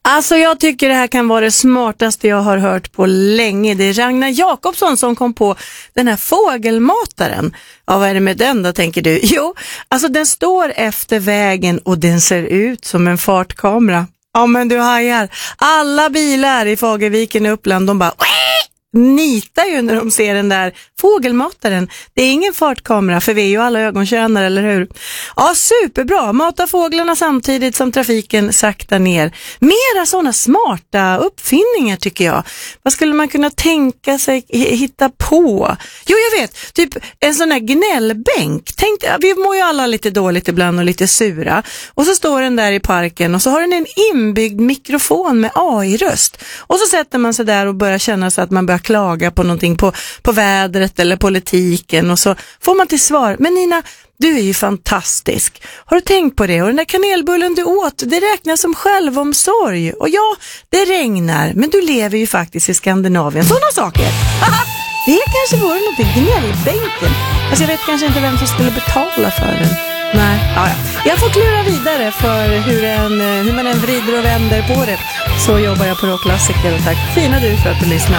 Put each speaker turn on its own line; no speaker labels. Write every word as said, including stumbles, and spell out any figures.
Alltså jag tycker det här kan vara det smartaste jag har hört på länge. Det är Ragnar Jakobsson som kom på den här fågelmataren. Ja, vad är det med den då, tänker du? Jo, alltså den står efter vägen och den ser ut som en fartkamera. Ja, men du hajar. Alla bilar i Fagerviken i Uppland, de bara nitar ju när de ser den där fågelmataren. Det är ingen fartkamera, för vi är ju alla ögontjänare, eller hur? Ja, superbra. Mata fåglarna samtidigt som trafiken saktar ner. Mera sådana smarta uppfinningar tycker jag. Vad skulle man kunna tänka sig hitta på? Jo, jag vet. Typ en sån här gnällbänk. Tänk, vi mår ju alla lite dåligt ibland och lite sura. Och så står den där i parken och så har den en inbyggd mikrofon med A I-röst. Och så sätter man sig där och börjar känna sig att man börjar klaga på någonting, på, på vädret eller politiken, och så får man till svar: men Nina, du är ju fantastisk. Har du tänkt på det? Och den där kanelbullen du åt, det räknas som självomsorg. Och ja, det regnar, men du lever ju faktiskt i Skandinavien. Sådana saker. Det kanske vore någonting, gnällbänken. Alltså jag vet kanske inte vem som skulle betala för den. Nej, ja, ja. Jag får klura vidare, för hur, en, hur man än vrider och vänder på det, så jobbar jag på Rockklassiker. Och tack fina du för att du lyssnar.